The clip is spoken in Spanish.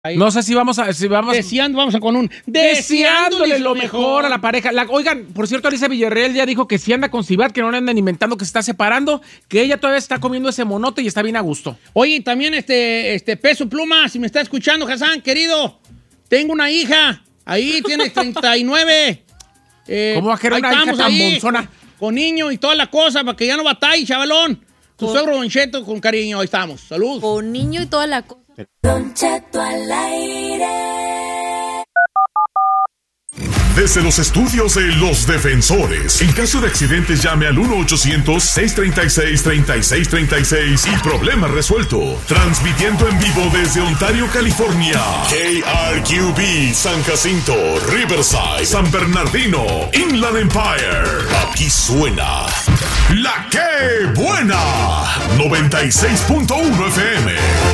Ahí. No sé si vamos a... Vamos a con un... Deseándole lo mejor a la pareja. Oigan, por cierto, Alicia Villarreal ya dijo que si anda con Sibat, que no le andan inventando, que se está separando, que ella todavía está comiendo ese monote y está bien a gusto. Oye, también Peso Pluma, si me está escuchando, Hassan, querido, tengo una hija, ahí tiene 39. ¿Cómo va a querer una hija tan bonzona? Con niño y toda la cosa, para que ya no batalle, chavalón. Tu suegro Don Cheto, con cariño, ahí estamos. Salud. Con niño y toda la cosa. Don Cheto al aire. Desde los estudios de Los Defensores. En caso de accidentes, llame al 1-800-636-3636 y problema resuelto. Transmitiendo en vivo desde Ontario, California. KRQB, San Jacinto, Riverside, San Bernardino, Inland Empire. Aquí suena La Que Buena. 96.1 FM.